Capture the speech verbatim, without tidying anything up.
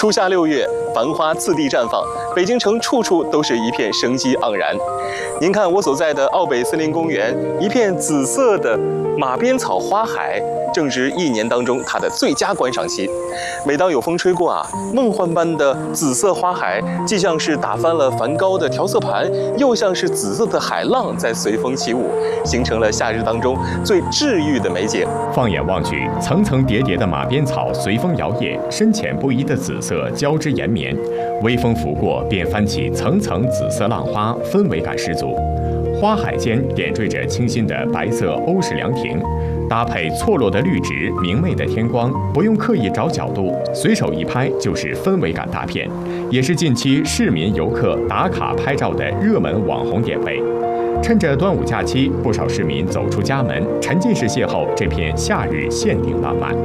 初夏六月，繁花次第绽放，北京城处处都是一片生机盎然。您看我所在的奥北森林公园，一片紫色的马鞭草花海，正值一年当中它的最佳观赏期。每当有风吹过啊，梦幻般的紫色花海，既像是打翻了梵高的调色盘，又像是紫色的海浪在随风起舞，形成了夏日当中最治愈的美景。 放眼望去，层层叠叠的马鞭草随风摇曳，深浅不一的紫色交织延绵，微风拂过便翻起层层紫色浪花，氛围感十足。花海间点缀着清新的白色欧式凉亭，搭配错落的绿植、明媚的天光，不用刻意找角度，随手一拍就是氛围感大片，也是近期市民游客打卡拍照的热门网红点位。趁着端午假期，不少市民走出家门，沉浸式邂逅这片夏日限定浪漫。